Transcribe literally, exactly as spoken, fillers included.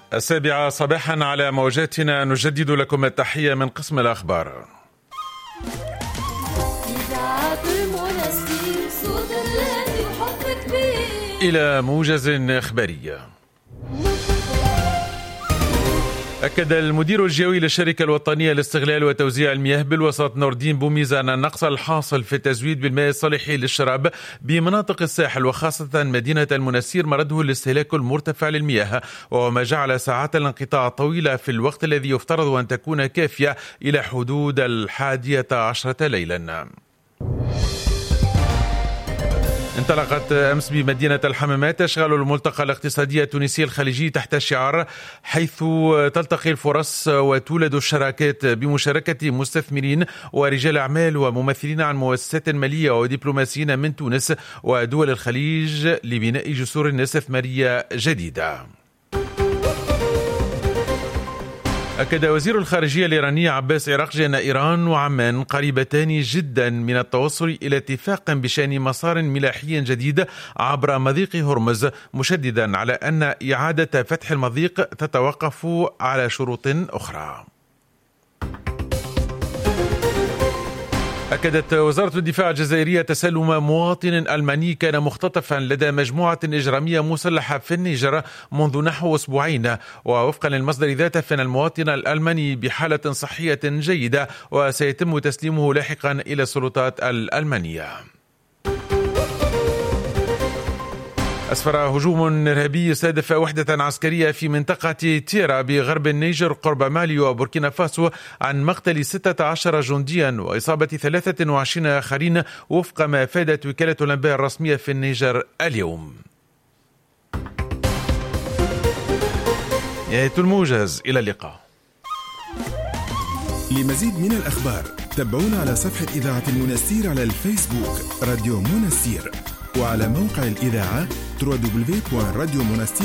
السابعة صباحا على موجاتنا، نجدد لكم التحية من قسم الأخبار. إلى موجز إخباري. أكد المدير الجوي للشركة الوطنية لاستغلال وتوزيع المياه بالوسط نوردين بوميزة أن النقص الحاصل في التزويد بالماء الصالح للشراب بمناطق الساحل وخاصة مدينة المنستير مرده الاستهلاك المرتفع للمياه، وما جعل ساعات الانقطاع طويلة في الوقت الذي يفترض أن تكون كافية إلى حدود الحادية عشرة ليلا. انطلقت أمس بمدينة الحمامات أشغال الملتقى الاقتصادي التونسي الخليجي تحت شعار حيث تلتقي الفرص وتولد الشراكات بمشاركة مستثمرين ورجال أعمال وممثلين عن مؤسسات مالية ودبلوماسيين من تونس ودول الخليج لبناء جسور استثمارية جديدة. أكد وزير الخارجية الإيراني عباس عراقجي أن إيران وعمان قريبتان جدا من التوصل إلى اتفاق بشأن مسار ملاحي جديد عبر مضيق هرمز، مشددا على أن إعادة فتح المضيق تتوقف على شروط أخرى. أكدت وزارة الدفاع الجزائرية تسلم مواطن ألماني كان مختطفا لدى مجموعة إجرامية مسلحة في النيجر منذ نحو أسبوعين، ووفقا للمصدر ذاته فإن المواطن الألماني بحالة صحية جيدة وسيتم تسليمه لاحقا إلى السلطات الألمانية. أسفر هجوم إرهابي استهدف وحدة عسكرية في منطقة تيرا بغرب النيجر قرب مالي وبوركينا فاسو عن مقتل ستة عشر جنديا وإصابة ثلاثة وعشرين آخرين وفق ما أفادت وكالة الأنباء الرسمية في النيجر اليوم. نهاية الموجز، إلى اللقاء. لمزيد من الأخبار تابعونا على صفحة إذاعة المنستير على الفيسبوك راديو منستير، وعلى موقع الإذاعة دبليو دبليو دبليو دوت راديو منستير